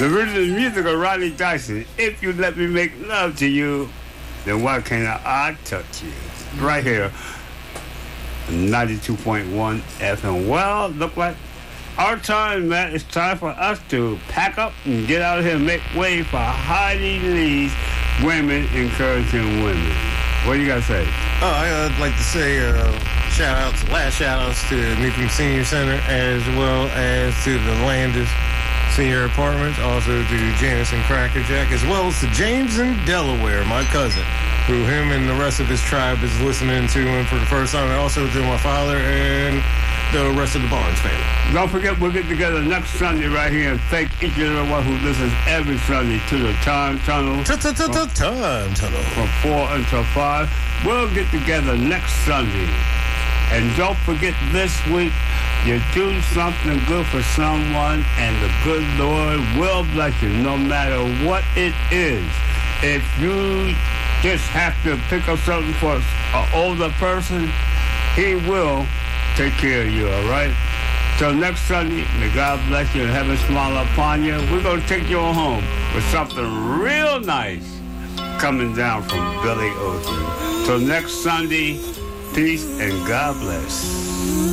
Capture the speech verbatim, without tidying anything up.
The original music of Ronnie Dyson. If you let me make love to you, then why can't I touch you? Right here, ninety-two point one F M. Well, look like our time, man. It's time for us to pack up and get out of here and make way for Heidi Lee's Women Encouraging Women. What do you got to say? Oh, I'd like to say uh, shout outs, last shout outs to Newcomb Senior Center, as well as to the Landis Senior Apartments, also to Janice and Crackerjack, as well as to James in Delaware, my cousin, who him and the rest of his tribe is listening to him for the first time, and also to my father and the rest of the Barnes family. Don't forget, we'll get together next Sunday right here and thank each and every one who listens every Sunday to the Time Tunnel. Time Tunnel. From four until five. We'll get together next Sunday. And don't forget, this week, you do something good for someone, and the good Lord will bless you, no matter what it is. If you just have to pick up something for an older person, he will take care of you, all right? Till next Sunday, may God bless you and heaven smile upon you. We're going to take you on home with something real nice coming down from Billy Ocean. Till next Sunday, peace and God bless.